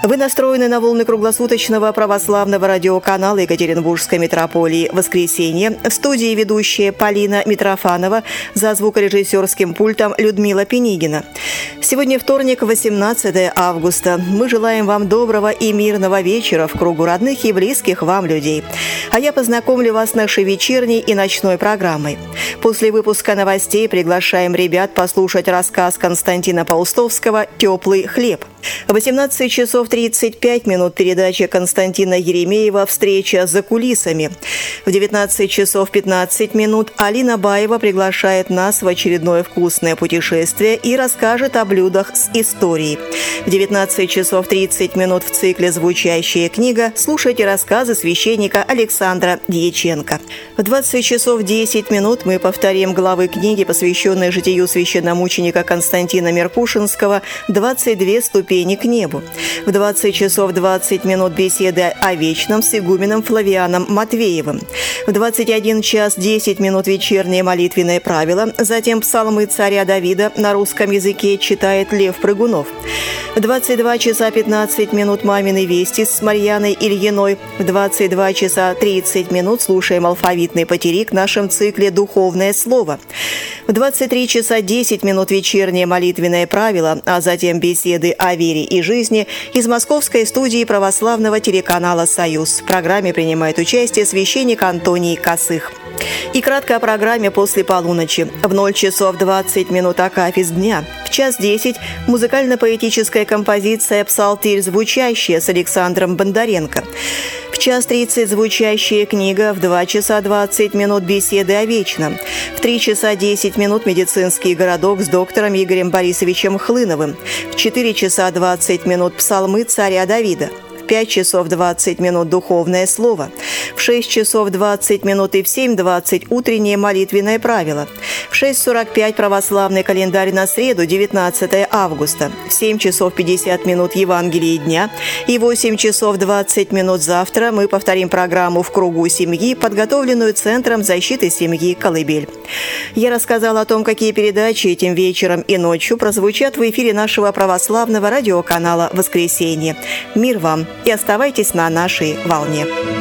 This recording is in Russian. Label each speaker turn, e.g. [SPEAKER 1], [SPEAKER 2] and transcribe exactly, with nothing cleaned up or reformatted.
[SPEAKER 1] Вы настроены на волны круглосуточного православного радиоканала Екатеринбургской митрополии «Воскресенье». В студии ведущая Полина Митрофанова, за звукорежиссерским пультом Людмила Пенигина. Сегодня вторник, восемнадцатое августа. Мы желаем вам доброго и мирного вечера в кругу родных и близких вам людей. А я познакомлю вас с нашей вечерней и ночной программой. После выпуска новостей приглашаем ребят послушать рассказ Константина Паустовского «Теплый хлеб». В восемнадцать часов тридцать пять минут передача Константина Еремеева «Встреча за кулисами». В девятнадцать часов пятнадцать минут Алина Баева приглашает нас в очередное вкусное путешествие и расскажет о блюдах с историей. В девятнадцать часов тридцать минут в цикле «Звучащая книга» слушайте рассказы священника Александра Дьяченко. В двадцать часов десять минут мы повторим главы книги, посвященной житию священномученика Константина Меркушинского «двадцать две ступени к небу». В двадцать часов двадцать минут беседы о вечном с игуменом Флавианом Матвеевым. В двадцать один час десять минут вечернее молитвенное правило. Затем псалмы царя Давида на русском языке читает Лев Прыгунов. В двадцать два часа пятнадцать минут мамины вести с Марьяной Ильиной. В двадцать два часа тридцать минут слушаем алфавитный потерик в нашем цикле «Духовное слово». В двадцать три часа десять минут вечернее молитвенное правило, а затем беседы о вере и жизни из московской студии православного телеканала «Союз». В программе принимает участие священник Антоний Косых. И кратко о программе после полуночи. В ноль часов двадцать минут акафист дня. В час десять музыкально-поэтическая композиция «Псалтирь звучащая» с Александром Бондаренко. В час тридцать звучащая книга, в два часа двадцать минут беседы о вечном. В три часа десять минут медицинский городок с доктором Игорем Борисовичем Хлыновым. В четыре часа двадцать минут псалмы царя Давида. В пять часов двадцать минут духовное слово. В шесть часов двадцать минут и в семь двадцать утреннее молитвенное правило. В шесть сорок пять православный календарь на среду, девятнадцатое августа. В семь часов пятьдесят минут Евангелие дня. И в восемь часов двадцать минут завтра мы повторим программу «В кругу семьи», подготовленную Центром защиты семьи «Колыбель». Я рассказала о том, какие передачи этим вечером и ночью прозвучат в эфире нашего православного радиоканала «Воскресенье». Мир вам и оставайтесь на нашей волне.